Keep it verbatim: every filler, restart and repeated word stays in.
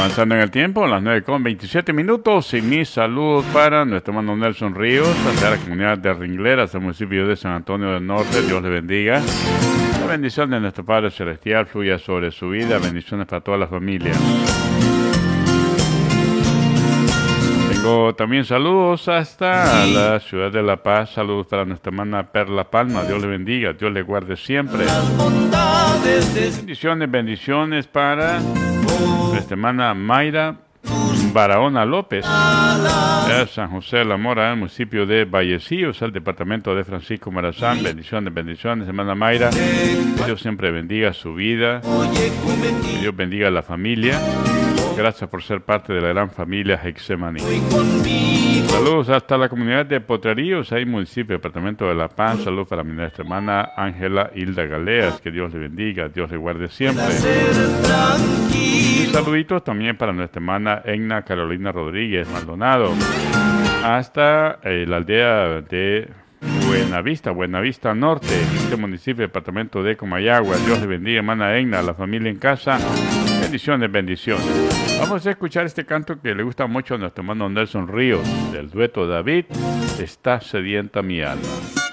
Avanzando en el tiempo, las nueve con veintisiete minutos, y mis saludos para nuestro hermano Nelson Ríos, hacia la comunidad de Ringleras, el municipio de San Antonio del Norte. Dios le bendiga. La bendición de nuestro Padre Celestial fluya sobre su vida. Bendiciones para toda la familia. Tengo también saludos hasta la ciudad de La Paz. Saludos para nuestra hermana Perla Palma. Dios le bendiga, Dios le guarde siempre. Bendiciones, bendiciones para nuestra hermana Mayra Barahona López, de San José de la Mora, el municipio de Vallecillos, el departamento de Francisco Morazán. Bendiciones, bendiciones, hermana Mayra. Que Dios siempre bendiga su vida, que Dios bendiga a la familia. Gracias por ser parte de la gran familia Hexemaní. Saludos hasta la comunidad de Potreríos, ahí municipio, departamento de La Paz. Saludos para mi nuestra hermana Ángela Hilda Galeas. Que Dios le bendiga, Dios le guarde siempre. Y saluditos también para nuestra hermana Egna Carolina Rodríguez Maldonado, hasta eh, la aldea de Buenavista, Buenavista Norte, este municipio, departamento de Comayagua. Dios le bendiga, hermana Egna, a la familia en casa. Bendiciones, bendiciones. Vamos a escuchar este canto que le gusta mucho a nuestro hermano Nelson Ríos, del dueto David, Está sedienta mi alma.